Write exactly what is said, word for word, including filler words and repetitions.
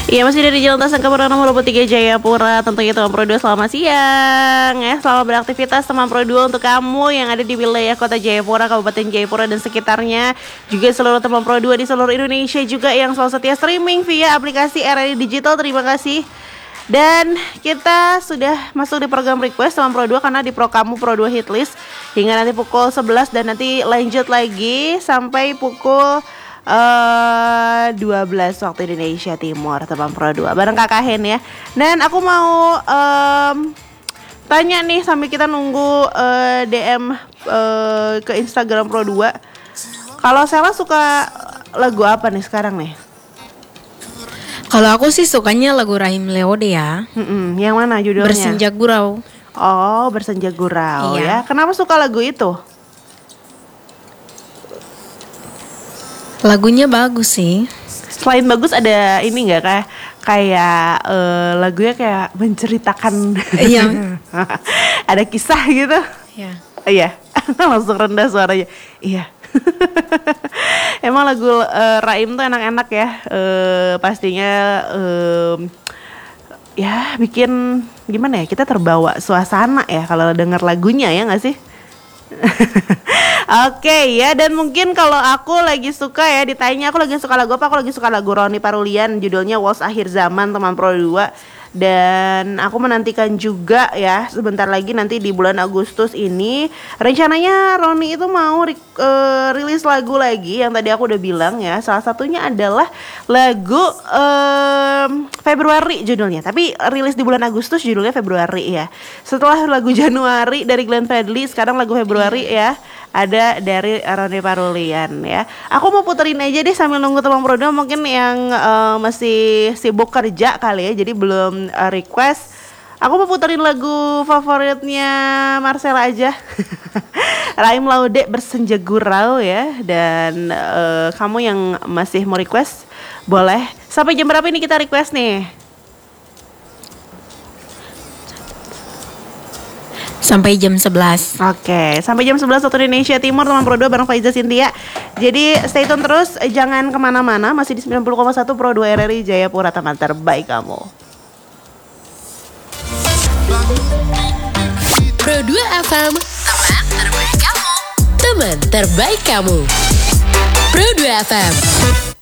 Iya, masih dari Jalan Tasangka Purana nomor dua puluh tiga Jayapura. Tentunya teman Pro dua selamat siang ya. Selamat beraktivitas teman Pro dua untuk kamu yang ada di wilayah Kota Jayapura, Kabupaten Jayapura dan sekitarnya. Juga seluruh teman Pro dua di seluruh Indonesia juga yang selalu setia streaming via aplikasi R R I Digital. Terima kasih. Dan kita sudah masuk di program request teman Pro dua karena di Pro Kamu Pro dua Hitlist hingga nanti pukul sebelas dan nanti lanjut lagi sampai pukul Uh, dua belas waktu Indonesia Timur teman Pro dua bareng Kakak Hen ya. Dan aku mau um, tanya nih sambil kita nunggu uh, D M uh, ke Instagram Pro dua. Kalau Sela suka lagu apa nih sekarang nih? Kalau aku sih sukanya lagu Rahim Leode ya. Mm-mm, yang mana judulnya? Bersenja Gurau. Oh, Bersenja Gurau iya. Ya. Kenapa suka lagu itu? Lagunya bagus sih. Selain bagus ada ini nggak kayak kayak uh, lagunya kayak menceritakan Iya. Ada kisah gitu. Iya. Iya. Langsung rendah suaranya. Iya. Emang lagu uh, Raim tuh enak-enak ya. Uh, pastinya um, ya bikin gimana ya, kita terbawa suasana ya kalau denger lagunya ya nggak sih? Oke okay, ya, dan mungkin kalau aku lagi suka ya ditanya aku lagi suka lagu apa, aku lagi suka lagu Roni Parulian judulnya Waltz Akhir Zaman teman Pro dua. Dan aku menantikan juga ya sebentar lagi nanti di bulan Agustus ini rencananya Roni itu mau ri- uh, rilis lagu lagi yang tadi aku udah bilang ya. Salah satunya adalah lagu um, Februari judulnya, tapi rilis di bulan Agustus judulnya Februari ya. Setelah lagu Januari dari Glenn Fredly, sekarang lagu Februari ya ada dari Roni Parulian ya. Aku mau puterin aja deh sambil nunggu teman Pro dua mungkin yang uh, masih sibuk kerja kali ya, jadi belum uh, request. Aku mau puterin lagu favoritnya Marcella aja. Rahim Leode Bersenja Gurau ya. Dan uh, kamu yang masih mau request boleh. Sampai jam berapa ini kita request nih? Sampai jam sebelas. Oke, sampai jam sebelas waktu Indonesia Timur teman Pro dua bareng Faiza Cynthia. Jadi stay tune terus, jangan kemana-mana. Masih di sembilan puluh koma satu Pro dua R R I Jayapura, teman terbaik kamu. Pro dua F M, teman terbaik kamu. Teman terbaik kamu. Pro dua F M.